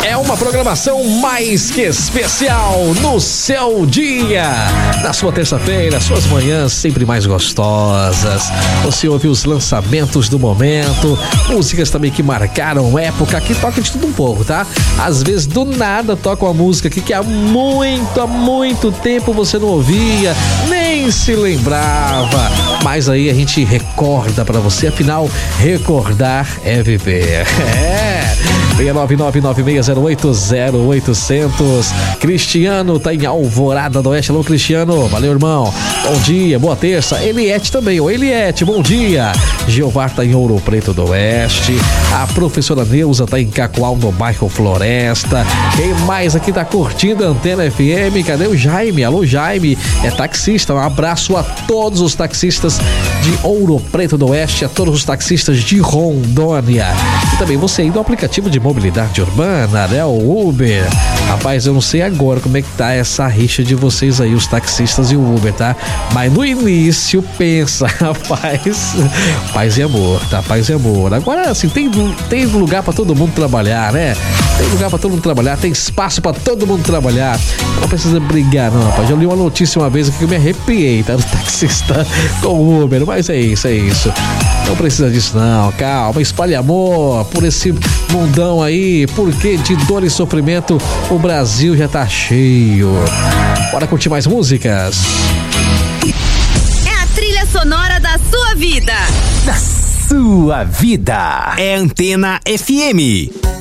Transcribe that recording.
É uma programação mais que especial no seu dia. Na sua terça-feira, suas manhãs sempre mais gostosas. Você ouve os lançamentos do momento, músicas também que marcaram época, que toca de tudo um pouco, tá? Às vezes do nada toca uma música aqui que há muito tempo você não ouvia, nem se lembrava. Mas aí a gente recorda pra você, afinal, recordar é viver. 69996080800. Cristiano tá em Alvorada do Oeste. Alô, Cristiano. Valeu, irmão. Bom dia, boa terça. Eliette também. Ô, Eliette, bom dia. Jeová tá em Ouro Preto do Oeste. A professora Neuza tá em Cacoal, no bairro Floresta. Quem mais aqui tá curtindo a Antena FM? Cadê o Jaime? Alô, Jaime. É taxista. Um abraço a todos os taxistas de Ouro Preto do Oeste, a todos os taxistas de Rondônia. E também você aí do aplicativo de mobilidade urbana, né? O Uber. Rapaz, eu não sei agora como é que tá essa rixa de vocês aí, os taxistas e o Uber, tá? Mas no início, pensa, rapaz, paz e amor, tá? Paz e amor. Agora, assim, tem lugar pra todo mundo trabalhar, né? Tem lugar pra todo mundo trabalhar, tem espaço pra todo mundo trabalhar. Não precisa brigar, não, rapaz. Eu li uma notícia uma vez aqui que eu me arrepiei, tá? Do taxista com o Uber, mas é isso. Não precisa disso, não. Calma, espalhe amor por esse mundão aí, porque de dor e sofrimento o Brasil já tá cheio. Bora curtir mais músicas. É a trilha sonora da sua vida. Da sua vida. É Antena FM.